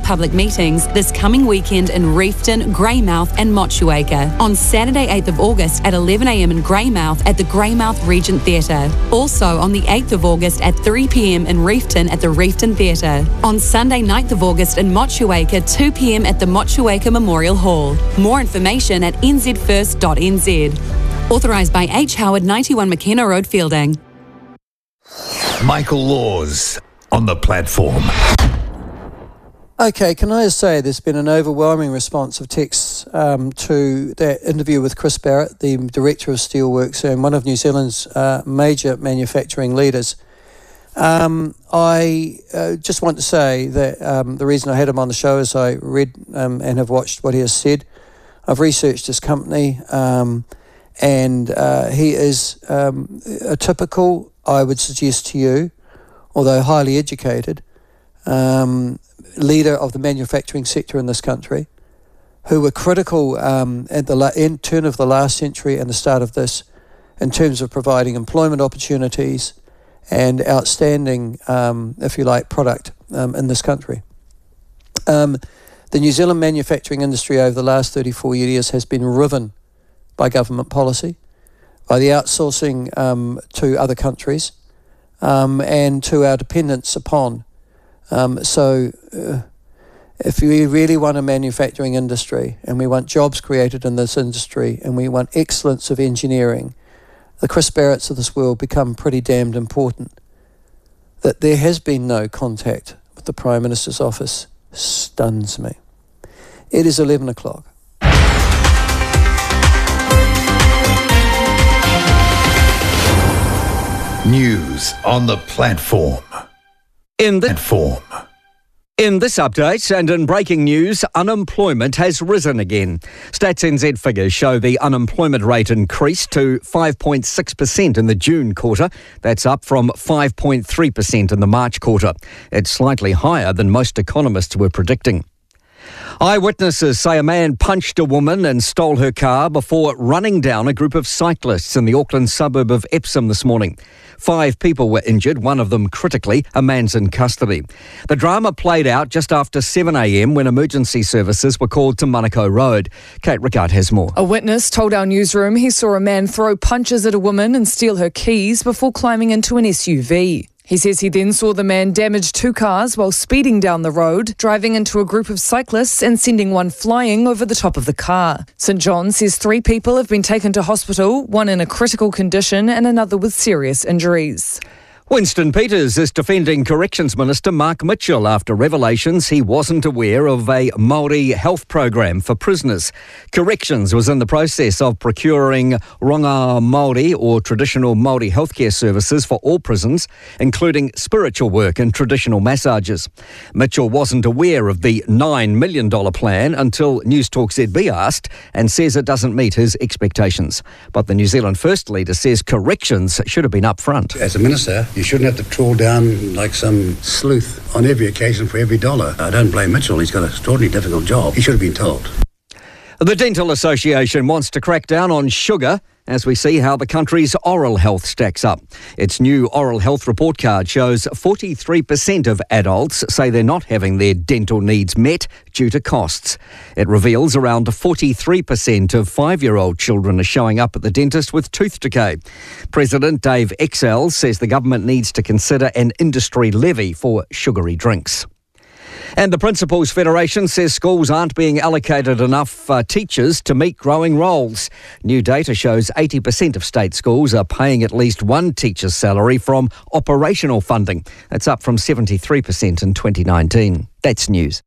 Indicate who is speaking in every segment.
Speaker 1: public meetings this coming weekend in Reefton, Greymouth and Motueka. On Saturday 8th of August at 11am in Greymouth at the Greymouth Regent Theatre. Also on the 8th of August at 3pm in Reefton at the Reefton Theatre. On Sunday 9th of August in Motueka, 2pm at the Motueka Memorial Hall. More information at nzfirst.nz. Authorised by H. Howard, 91 McKenna Road, Fielding.
Speaker 2: Michael Laws on the platform.
Speaker 3: Okay, can I just say there's been an overwhelming response of texts to that interview with Chris Barrett, the Director of Steelworks and one of New Zealand's major manufacturing leaders. I just want to say that the reason I had him on the show is I read and have watched what he has said. I've researched his company and he is a typical, I would suggest to you, although highly educated, leader of the manufacturing sector in this country, who were critical at the end turn of the last century and the start of this in terms of providing employment opportunities and outstanding, if you like, product in this country. The New Zealand manufacturing industry over the last 34 years has been riven by government policy, by the outsourcing to other countries, and to our dependence upon. If we really want a manufacturing industry and we want jobs created in this industry and we want excellence of engineering, the Chris Barretts of this world become pretty damned important. That there has been no contact with the Prime Minister's office stuns me. It is 11 o'clock.
Speaker 2: News on the platform.
Speaker 4: In this update and in breaking news, unemployment has risen again. Stats NZ figures show the unemployment rate increased to 5.6% in the June quarter. That's up from 5.3% in the March quarter. It's slightly higher than most economists were predicting. Eyewitnesses say a man punched a woman and stole her car before running down a group of cyclists in the Auckland suburb of Epsom this morning. 5 people were injured, one of them critically. A man's in custody. The drama played out just after 7am when emergency services were called to Manukau Road. Kate Rickard has more.
Speaker 5: A witness told our newsroom he saw a man throw punches at a woman and steal her keys before climbing into an SUV. He says he then saw the man damage 2 cars while speeding down the road, driving into a group of cyclists and sending one flying over the top of the car. St John says 3 people have been taken to hospital, one in a critical condition and another with serious injuries.
Speaker 4: Winston Peters is defending Corrections Minister Mark Mitchell after revelations he wasn't aware of a Māori health program for prisoners. Corrections was in the process of procuring ronga Māori or traditional Māori healthcare services for all prisons, including spiritual work and traditional massages. Mitchell wasn't aware of the $9 million plan until Newstalk ZB asked and says it doesn't meet his expectations. But the New Zealand First Leader says Corrections should have been upfront.
Speaker 6: As a minister, you shouldn't have to trawl down like some sleuth on every occasion for every dollar. I don't blame Mitchell. He's got an extraordinarily difficult job. He should have been told.
Speaker 4: The Dental Association wants to crack down on sugar as we see how the country's oral health stacks up. Its new oral health report card shows 43% of adults say they're not having their dental needs met due to costs. It reveals around 43% of 5-year-old children are showing up at the dentist with tooth decay. President Dave Exell says the government needs to consider an industry levy for sugary drinks. And the Principals Federation says schools aren't being allocated enough teachers to meet growing roles. New data shows 80% of state schools are paying at least one teacher's salary from operational funding. That's up from 73% in 2019. That's news.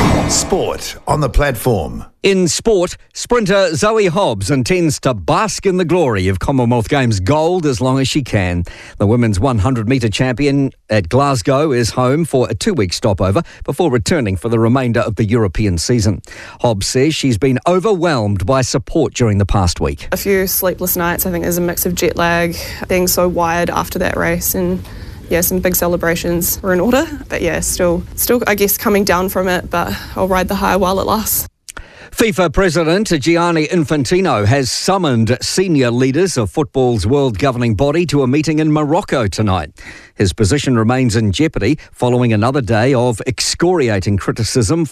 Speaker 2: Sport on the platform.
Speaker 4: In sport, sprinter Zoe Hobbs intends to bask in the glory of Commonwealth Games gold as long as she can. The women's 100-metre champion at Glasgow is home for a 2-week stopover before returning for the remainder of the European season. Hobbs says she's been overwhelmed by support during the past week.
Speaker 7: A few sleepless nights. I think there's a mix of jet lag, being so wired after that race, and some big celebrations were in order. But still, I guess, coming down from it, but I'll ride the high while it lasts.
Speaker 4: FIFA President Gianni Infantino has summoned senior leaders of football's world governing body to a meeting in Morocco tonight. His position remains in jeopardy following another day of excoriating criticism